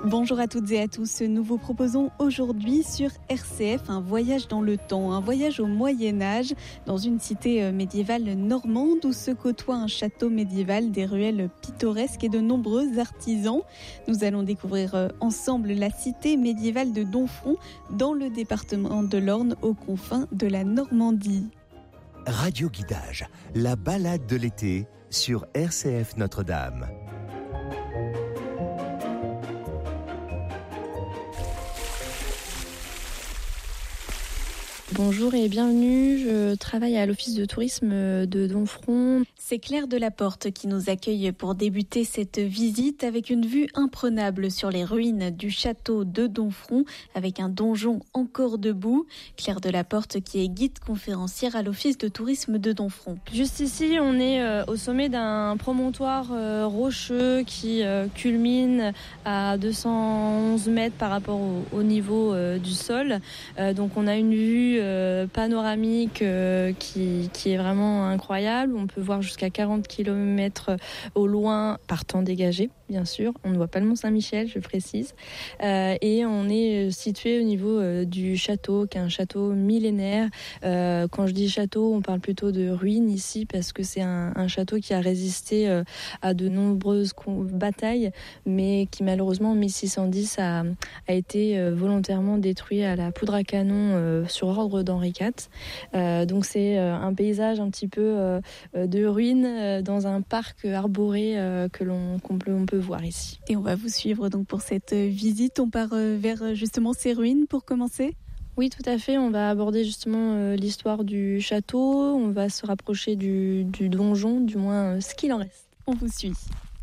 Bonjour à toutes et à tous, nous vous proposons aujourd'hui sur RCF un voyage dans le temps, un voyage au Moyen-Âge dans une cité médiévale normande où se côtoie un château médiéval, des ruelles pittoresques et de nombreux artisans. Nous allons découvrir ensemble la cité médiévale de Domfront dans le département de l'Orne aux confins de la Normandie. Radio Guidage, la balade de l'été sur RCF Notre-Dame. Bonjour et bienvenue, je travaille à l'office de tourisme de Domfront. C'est Claire Delaporte qui nous accueille pour débuter cette visite avec une vue imprenable sur les ruines du château de Domfront avec un donjon encore debout. Claire Delaporte qui est guide conférencière à l'office de tourisme de Domfront. Juste ici, on est au sommet d'un promontoire rocheux qui culmine à 211 mètres par rapport au niveau du sol. Donc on a une vue panoramique qui est vraiment incroyable. On peut voir jusqu'à 40 km au loin par temps dégagé, bien sûr. On ne voit pas le Mont-Saint-Michel, je précise. Et on est situé au niveau du château, qui est un château millénaire. Quand je dis château, on parle plutôt de ruines ici, parce que c'est un château qui a résisté à de nombreuses batailles, mais qui malheureusement en 1610 a été volontairement détruit à la poudre à canon sur ordre d'Henri IV. Donc c'est un paysage un petit peu de ruines dans un parc arboré qu'on peut voir ici. Et on va vous suivre donc pour cette visite. On part vers justement ces ruines pour commencer ? Oui, tout à fait. On va aborder justement l'histoire du château. On va se rapprocher du donjon, du moins ce qu'il en reste. On vous suit.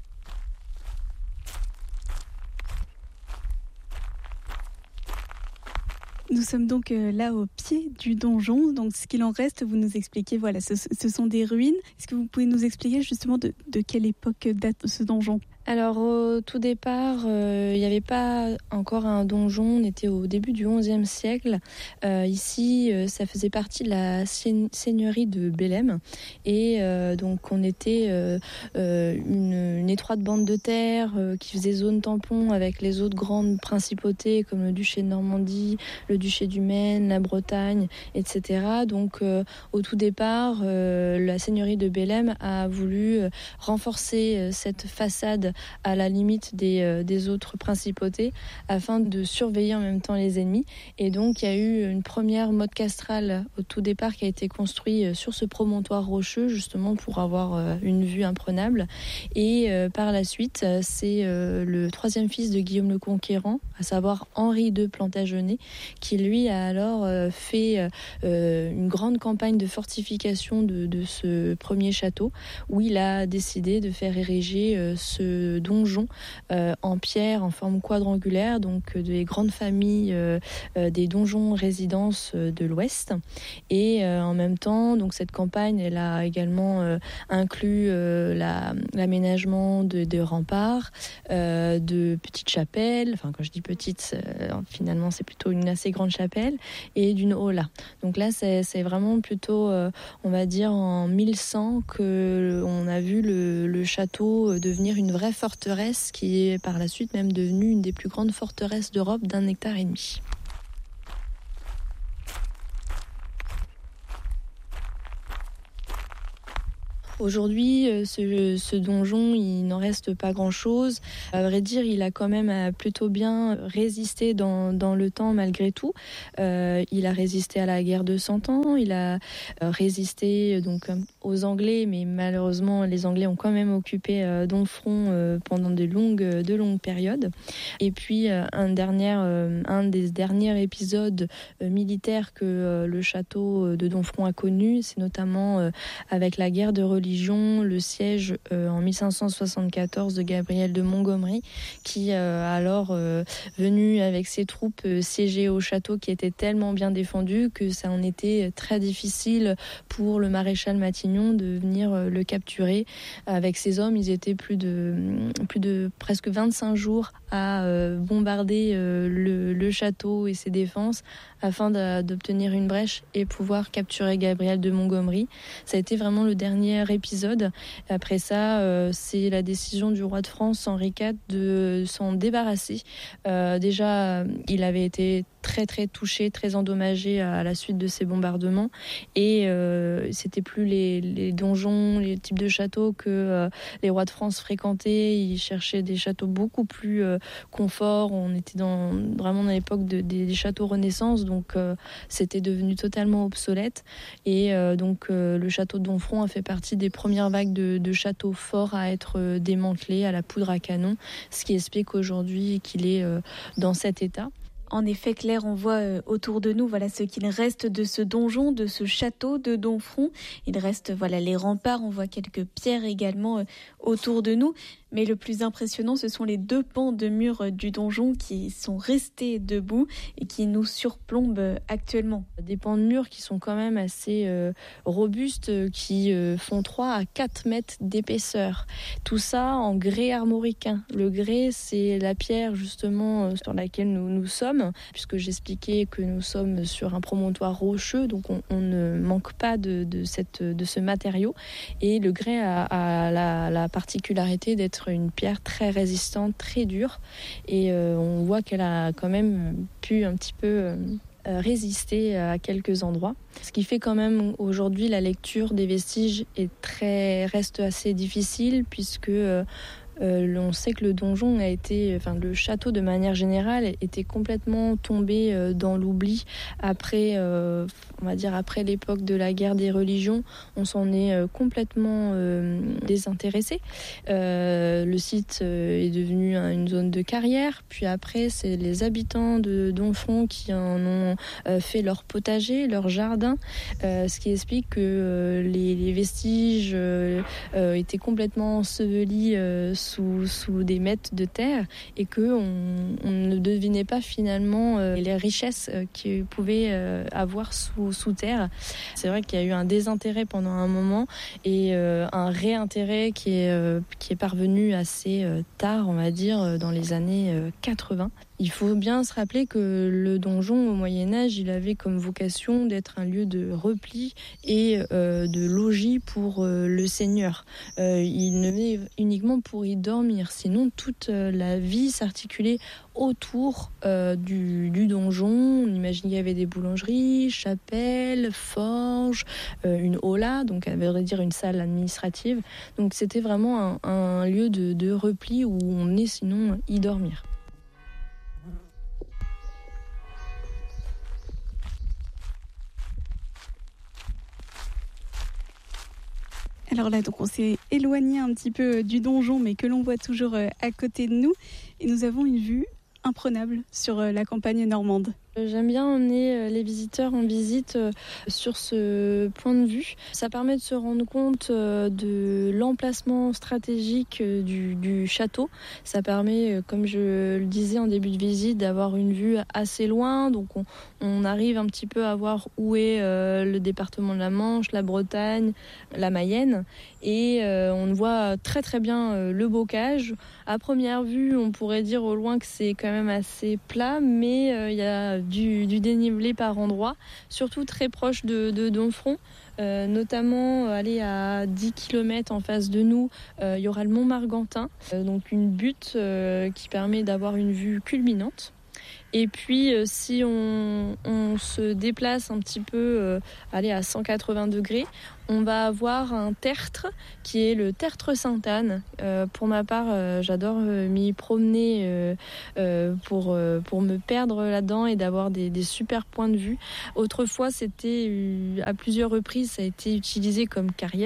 Nous sommes donc là au pied du donjon. Donc ce qu'il en reste, vous nous expliquez, voilà, ce sont des ruines. Est-ce que vous pouvez nous expliquer justement de quelle époque date ce donjon ? Alors au tout départ, il n'y avait pas encore un donjon, on était au début du XIe siècle. Ici, ça faisait partie de la seigneurie de Bellem. Et donc on était une étroite bande de terre qui faisait zone tampon avec les autres grandes principautés comme le duché de Normandie, le duché du Maine, la Bretagne, etc. Donc au tout départ, la seigneurie de Bellem a voulu renforcer cette façade à la limite des autres principautés afin de surveiller en même temps les ennemis. Et donc il y a eu une première motte castrale au tout départ qui a été construite sur ce promontoire rocheux justement pour avoir une vue imprenable. Et par la suite, c'est le troisième fils de Guillaume le Conquérant, à savoir Henri II Plantagenet, qui lui a alors fait une grande campagne de fortification de ce premier château, où il a décidé de faire ériger ce donjon en pierre en forme quadrangulaire, donc des grandes familles des donjons résidences de l'Ouest. Et en même temps, donc cette campagne, elle a également inclus l'aménagement de remparts, de petites chapelles. Enfin, quand je dis petites, finalement, c'est plutôt une assez grande chapelle et d'une hola. Donc là, c'est vraiment plutôt, on va dire, en 1100 que on a vu le château devenir une vraie forteresse qui est par la suite même devenue une des plus grandes forteresses d'Europe d'1,5 hectare. Aujourd'hui, ce donjon, il n'en reste pas grand-chose. À vrai dire, il a quand même plutôt bien résisté dans le temps malgré tout. Il a résisté à la guerre de 100 ans, il a résisté donc aux Anglais, mais malheureusement, les Anglais ont quand même occupé Domfront pendant de longues périodes. Et puis, un des derniers épisodes militaires que le château de Domfront a connu, c'est notamment avec la guerre de religion, le siège en 1574 de Gabriel de Montgomery, qui alors venu avec ses troupes siéger au château qui était tellement bien défendu que ça en était très difficile pour le maréchal Matignon Matignon de venir le capturer. Avec ses hommes, ils étaient plus de presque 25 jours à bombarder le château et ses défenses afin d'obtenir une brèche et pouvoir capturer Gabriel de Montgomery. Ça a été vraiment le dernier épisode. Après ça, c'est la décision du roi de France, Henri IV, de s'en débarrasser. Déjà, il avait été très très touché, très endommagé à la suite de ces bombardements, et c'était plus les donjons, les types de châteaux que les rois de France fréquentaient. Ils cherchaient des châteaux beaucoup plus confort. On était vraiment dans l'époque des châteaux Renaissance, donc c'était devenu totalement obsolète, et donc le château de Domfront a fait partie des premières vagues de châteaux forts à être démantelés à la poudre à canon, ce qui explique aujourd'hui qu'il est dans cet état. En effet, Claire, on voit autour de nous ce qu'il reste de ce donjon, de ce château de Domfront. Il reste les remparts, on voit quelques pierres également autour de nous. Mais le plus impressionnant, ce sont les 2 pans de mur du donjon qui sont restés debout et qui nous surplombent actuellement. Des pans de mur qui sont quand même assez robustes, qui font 3 à 4 mètres d'épaisseur. Tout ça en grès armoricain. Le grès, c'est la pierre justement sur laquelle nous sommes, puisque j'expliquais que nous sommes sur un promontoire rocheux, donc on ne manque pas de ce matériau. Et le grès a la particularité d'être une pierre très résistante, très dure, et on voit qu'elle a quand même pu un petit peu résister à quelques endroits. Ce qui fait quand même aujourd'hui la lecture des vestiges reste assez difficile, puisque on sait que le donjon le château de manière générale était complètement tombé dans l'oubli après, on va dire après l'époque de la guerre des religions. On s'en est complètement désintéressé. Le site est devenu une zone de carrière. Puis après, c'est les habitants de Domfront qui en ont fait leur potager, leur jardin, ce qui explique que les vestiges étaient complètement ensevelis sous des mètres de terre, et qu'on ne devinait pas finalement les richesses qu'ils pouvaient avoir sous terre. C'est vrai qu'il y a eu un désintérêt pendant un moment, et un réintérêt qui est parvenu assez tard, on va dire, dans les années 80. Il faut bien se rappeler que le donjon au Moyen-Âge, il avait comme vocation d'être un lieu de repli et de logis pour le seigneur. Il ne venait uniquement pour y dormir, sinon toute la vie s'articulait autour du donjon. On imagine qu'il y avait des boulangeries, chapelles, forges, une aula, donc à vrai dire une salle administrative. Donc c'était vraiment un lieu de repli où on venait sinon y dormir. Alors là, donc on s'est éloigné un petit peu du donjon, mais que l'on voit toujours à côté de nous. Et nous avons une vue imprenable sur la campagne normande. J'aime bien emmener les visiteurs en visite sur ce point de vue. Ça permet de se rendre compte de l'emplacement stratégique du château. Ça permet, comme je le disais en début de visite, d'avoir une vue assez loin. Donc on arrive un petit peu à voir où est le département de la Manche, la Bretagne, la Mayenne. Et on voit très très bien le bocage. À première vue, on pourrait dire au loin que c'est quand même assez plat, mais il y a du dénivelé par endroits, surtout très proche de Domfront, notamment à 10 km en face de nous, il y aura le Mont Margantin, donc une butte qui permet d'avoir une vue culminante. Et puis si on se déplace un petit peu à 180 degrés, on va avoir un tertre qui est le tertre Sainte-Anne. Pour ma part, j'adore m'y promener pour me perdre là-dedans et d'avoir des super points de vue. Autrefois, c'était à plusieurs reprises, ça a été utilisé comme carrière.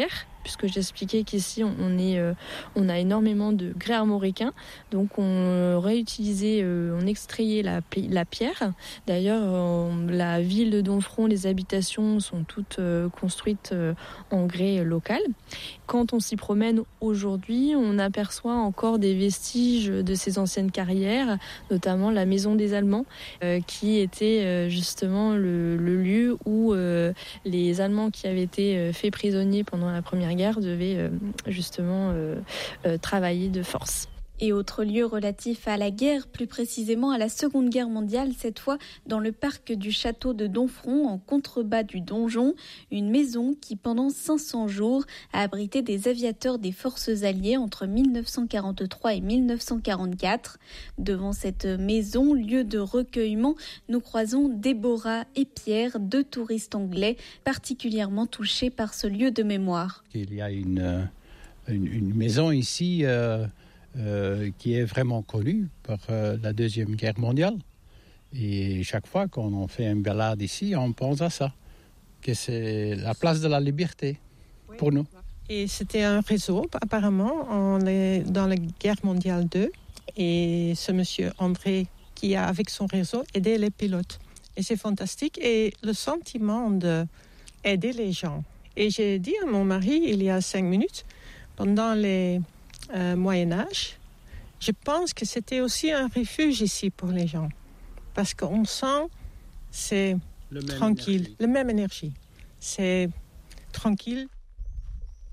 puisque j'expliquais qu'ici on a énormément de grès armoricain, donc on réutilisait, on extrayait la pierre. D'ailleurs, la ville de Domfront, les habitations sont toutes construites en grès local. Quand on s'y promène aujourd'hui, on aperçoit encore des vestiges de ces anciennes carrières, notamment la maison des Allemands, qui était justement le lieu où les Allemands qui avaient été faits prisonniers pendant la Première Guerre devaient justement travailler de force. Et autre lieu relatif à la guerre, plus précisément à la Seconde Guerre mondiale, cette fois dans le parc du château de Domfront, en contrebas du donjon, une maison qui pendant 500 jours a abrité des aviateurs des forces alliées entre 1943 et 1944. Devant cette maison, lieu de recueillement, nous croisons Déborah et Pierre, 2 touristes anglais particulièrement touchés par ce lieu de mémoire. Il y a une maison ici qui est vraiment connue par la Deuxième Guerre mondiale. Et chaque fois qu'on fait une balade ici, on pense à ça, que c'est la place de la liberté pour nous. Et c'était un réseau, apparemment, dans la guerre mondiale 2. Et ce monsieur André, qui a, avec son réseau, aidé les pilotes. Et c'est fantastique. Et le sentiment d'aider les gens. Et j'ai dit à mon mari, il y a 5 minutes, pendant les Moyen-Âge, je pense que c'était aussi un refuge ici pour les gens. Parce qu'on sent, c'est tranquille, la même énergie. C'est tranquille,